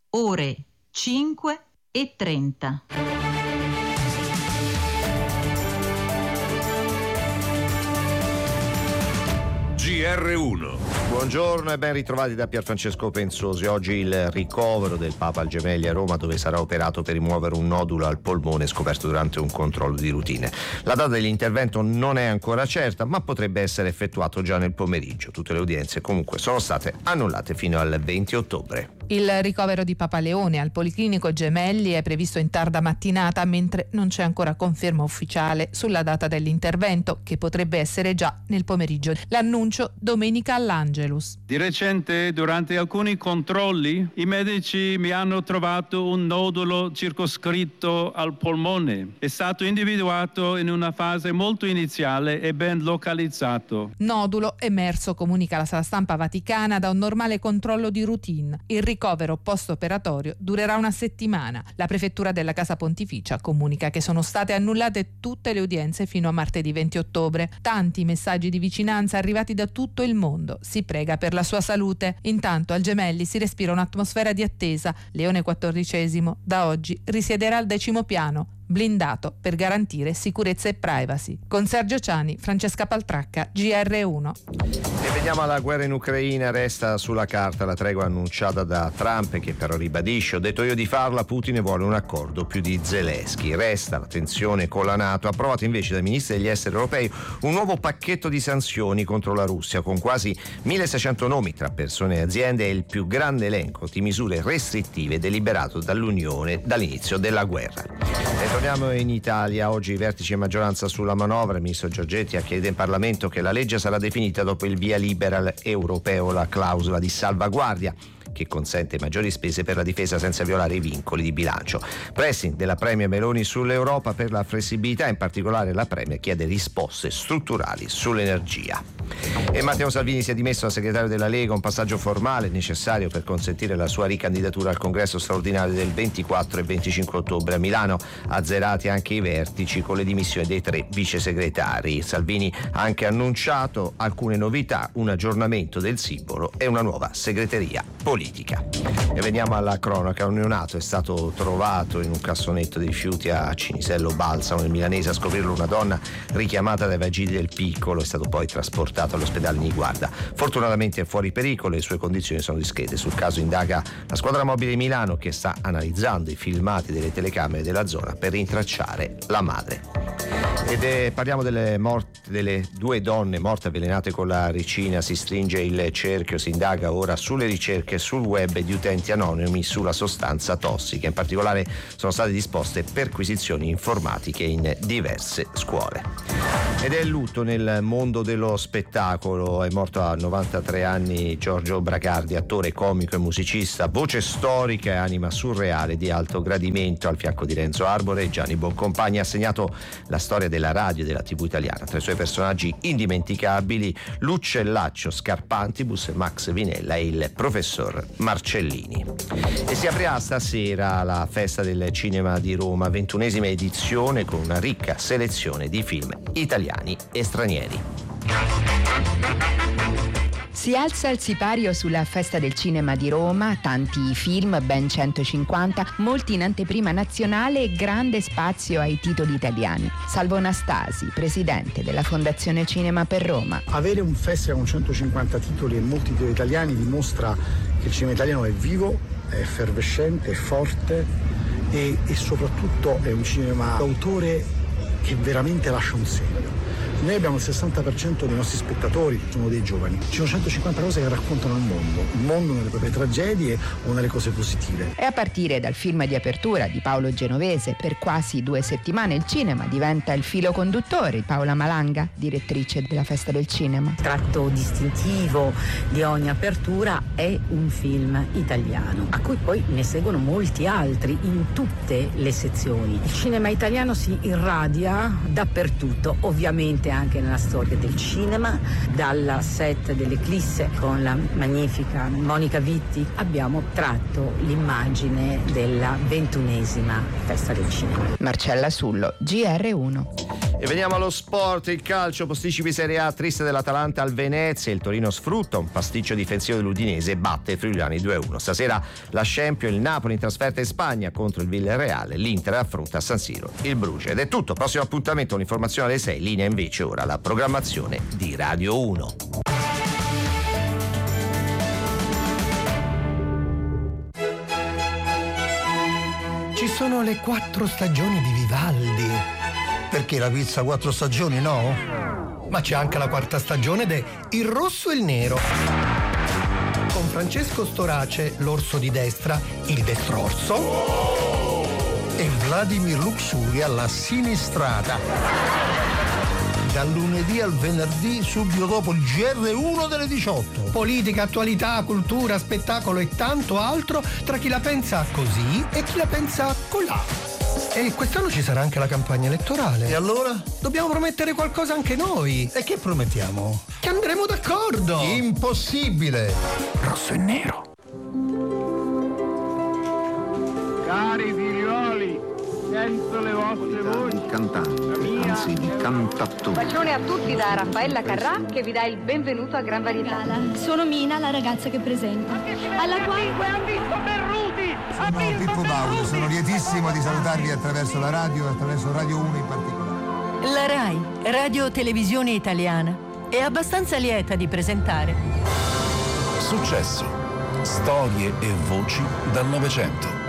ore 5:30. GR1. Buongiorno e ben ritrovati da Pierfrancesco Pensosi. Oggi il ricovero del Papa al Gemelli a Roma, dove sarà operato per rimuovere un nodulo al polmone scoperto durante un controllo di routine. La data dell'intervento non è ancora certa, ma potrebbe essere effettuato già nel pomeriggio. Tutte le udienze comunque sono state annullate fino al 20 ottobre. Il ricovero di Papa Leone al Policlinico Gemelli è previsto in tarda mattinata, mentre non c'è ancora conferma ufficiale sulla data dell'intervento, che potrebbe essere già nel pomeriggio. L'annuncio domenica all'Angelus. Di recente, durante alcuni controlli, i medici mi hanno trovato un nodulo circoscritto al polmone. È stato individuato in una fase molto iniziale e ben localizzato. Nodulo emerso, comunica la sala stampa vaticana, da un normale controllo di routine. Il ricovero post-operatorio durerà una settimana. La prefettura della Casa Pontificia comunica che sono state annullate tutte le udienze fino a martedì 20 ottobre. Tanti messaggi di vicinanza arrivati da tutto il mondo. Si prega per la sua salute. Intanto al Gemelli si respira un'atmosfera di attesa. Leone XIV da oggi risiederà al 10° piano, blindato per garantire sicurezza e privacy. Con Sergio Ciani, Francesca Paltracca, GR1. E veniamo alla guerra in Ucraina. Resta sulla carta la tregua annunciata da Trump, che però ribadisce: ho detto io di farla, Putin vuole un accordo più di Zelensky. Resta la tensione con la NATO. Approvato invece dai ministri degli esteri europei un nuovo pacchetto di sanzioni contro la Russia, con quasi 1600 nomi tra persone e aziende, e il più grande elenco di misure restrittive deliberato dall'Unione dall'inizio della guerra. E torniamo in Italia. Oggi i vertici e maggioranza sulla manovra. Il ministro Giorgetti ha chiesto in Parlamento che la legge sarà definita dopo il via libera europeo, la clausola di salvaguardia che consente maggiori spese per la difesa senza violare i vincoli di bilancio. Pressing della Premier Meloni sull'Europa per la flessibilità, in particolare la Premier chiede risposte strutturali sull'energia. E Matteo Salvini si è dimesso da segretario della Lega, un passaggio formale necessario per consentire la sua ricandidatura al congresso straordinario del 24 e 25 ottobre a Milano. Azzerati anche i vertici con le dimissioni dei 3 vice segretari. Salvini ha anche annunciato alcune novità, un aggiornamento del simbolo e una nuova segreteria politica. E veniamo alla cronaca. Un neonato è stato trovato in un cassonetto di rifiuti a Cinisello Balsamo, nel milanese. A scoprirlo una donna richiamata dai vigili del piccolo. È stato poi trasportato all'ospedale Niguarda. Fortunatamente è fuori pericolo e le sue condizioni sono discrete. Sul caso indaga la squadra mobile di Milano, che sta analizzando i filmati delle telecamere della zona per rintracciare la madre. Parliamo delle 2 donne morte avvelenate con la ricina. Si stringe il cerchio, si indaga ora sulle ricerche sul web di utenti anonimi sulla sostanza tossica. In particolare sono state disposte perquisizioni informatiche in diverse scuole. Ed è il lutto nel mondo dello spettacolo. È morto a 93 anni Giorgio Bracardi, attore, comico e musicista, voce storica e anima surreale di alto gradimento. Al fianco di Renzo Arbore e Gianni Boncompagni ha segnato la storia della radio e della TV italiana. Tra i suoi personaggi indimenticabili l'uccellaccio Scarpantibus, Max Vinella e il professor Marcellini. E si aprirà stasera la Festa del Cinema di Roma, 21ª edizione, con una ricca selezione di film italiani e stranieri. Si alza il sipario sulla Festa del Cinema di Roma, tanti film, ben 150, molti in anteprima nazionale e grande spazio ai titoli italiani. Salvo Nastasi, presidente della Fondazione Cinema per Roma. Avere un festival con 150 titoli e molti titoli italiani dimostra che il cinema italiano è vivo, è effervescente, è forte e soprattutto è un cinema d'autore che veramente lascia un segno. Noi abbiamo il 60% dei nostri spettatori sono dei giovani. Ci sono 150 cose che raccontano il mondo nelle proprie tragedie o nelle cose positive. E a partire dal film di apertura di Paolo Genovese, per quasi 2 settimane il cinema diventa il filo conduttore. Paola Malanga, direttrice della Festa del Cinema. Il tratto distintivo di ogni apertura è un film italiano, a cui poi ne seguono molti altri in tutte le sezioni. Il cinema italiano si irradia dappertutto, ovviamente anche nella storia del cinema. Dalla set dell'Eclisse con la magnifica Monica Vitti abbiamo tratto l'immagine della 21ª Festa del Cinema. Marcella Sullo, GR1. E veniamo allo sport, il calcio, posticipi Serie A, triste dell'Atalanta al Venezia, il Torino sfrutta un pasticcio difensivo dell'Udinese e batte i friulani 2-1. Stasera la Champions, il Napoli in trasferta in Spagna contro il Villarreal, l'Inter affronta a San Siro il Bruges. Ed è tutto, prossimo appuntamento, l'informazione alle 6, linea invece ora la programmazione di Radio 1. Ci sono le 4 stagioni di Vivaldi. Perché la pizza 4 stagioni, no? Ma c'è anche la 4ª stagione de Il Rosso e il Nero. Con Francesco Storace, l'orso di destra, il destrorso. E Vladimir Luxuria, la sinistrata. Dal lunedì al venerdì, subito dopo il GR1 delle 18. Politica, attualità, cultura, spettacolo e tanto altro tra chi la pensa così e chi la pensa colà. E quest'anno ci sarà anche la campagna elettorale. E allora? Dobbiamo promettere qualcosa anche noi. E che promettiamo? Che andremo d'accordo. Impossibile. Rosso e nero. Cari figlioli, sento le vostre voci. Cantante, anzi di cantattore. Bacione a tutti da Raffaella Carrà che vi dà il benvenuto a Gran Varietà. Sono Mina, la ragazza che presenta. Alla quale ha visto Berruti! Sono Pippo Baudo, sono lietissimo di salutarvi attraverso la radio e attraverso Radio 1 in particolare. La RAI, Radio Televisione Italiana, è abbastanza lieta di presentare Successo, storie e voci dal Novecento.